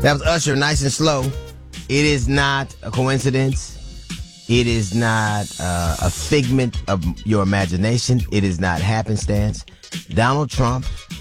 That was Usher, Nice and Slow. It is not a coincidence. It is not a figment of your imagination. It is not happenstance. Donald Trump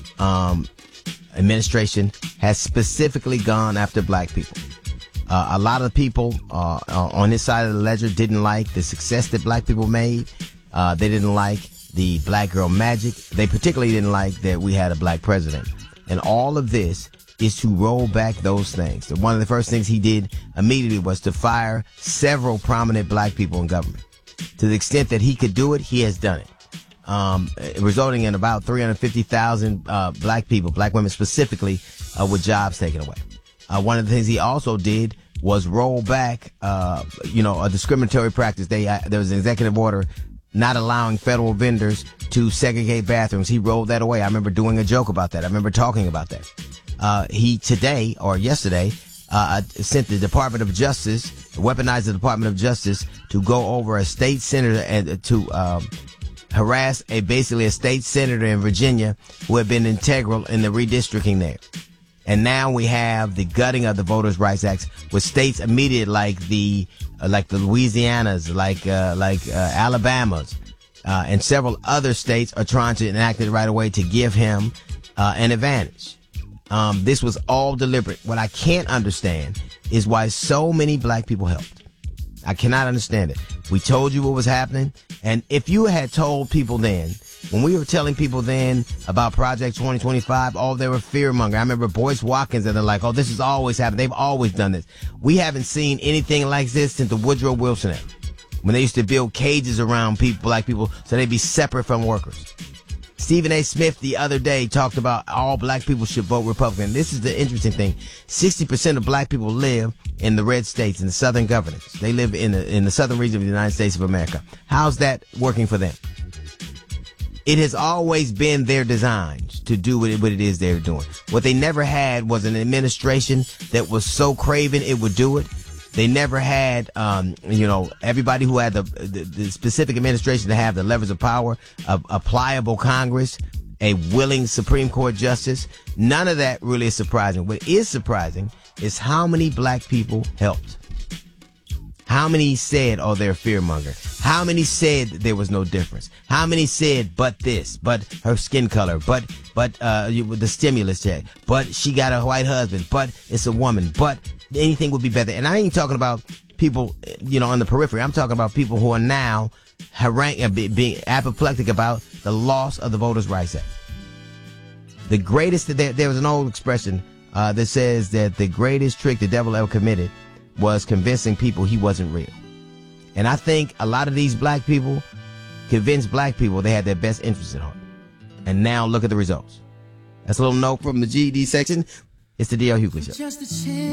administration has specifically gone after black people. A lot of people on his side of the ledger didn't like the success that black people made. They didn't like the black girl magic. They particularly didn't like that we had a black president. And all of this is to roll back those things. One of the first things he did immediately was to fire several prominent black people in government. To the extent that he could do it, he has done it. Resulting in about 350,000 black people, black women specifically, with jobs taken away. One of the things he also did was roll back, a discriminatory practice. There was an executive order not allowing federal vendors to segregate bathrooms. He rolled that away. I remember doing a joke about that. I remember talking about that. He today or yesterday sent the Department of Justice, weaponized the Department of Justice to go over a state senator and to harass basically a state senator in Virginia who had been integral in the redistricting there. And now we have the gutting of the Voters' Rights Act with states immediate like the Louisianas, like Alabamas, and several other states are trying to enact it right away to give him an advantage. This was all deliberate. What I can't understand is why so many black people helped. I cannot understand it. We told you what was happening. And if you had told people then, when we were telling people then about Project 2025, they were fear-mongering. I remember Boyce Watkins and they're like, this has always happened. They've always done this. We haven't seen anything like this since the Woodrow Wilson era, when they used to build cages around black people so they'd be separate from workers. Stephen A. Smith the other day talked about all black people should vote Republican. This is the interesting thing. 60% of black people live in the red states, in the southern governors. They live in the southern region of the United States of America. How's that working for them? It has always been their design to do what it is they're doing. What they never had was an administration that was so craven it would do it. They never had, everybody who had the specific administration to have the levers of power, a pliable Congress, a willing Supreme Court justice. None of that really is surprising. What is surprising is how many black people helped. How many said, they're fear-monger? How many said there was no difference? How many said, but this, but her skin color, but the stimulus check, but she got a white husband, but it's a woman, but anything would be better. And I ain't talking about people, on the periphery. I'm talking about people who are now being apoplectic about the loss of the Voters' Rights Act. The greatest, there was an old expression that says that the greatest trick the devil ever committed was convincing people he wasn't real. And I think a lot of these black people convinced black people they had their best interests at heart. And now look at the results. That's a little note from the GED section. It's the D.L. Hughley Show.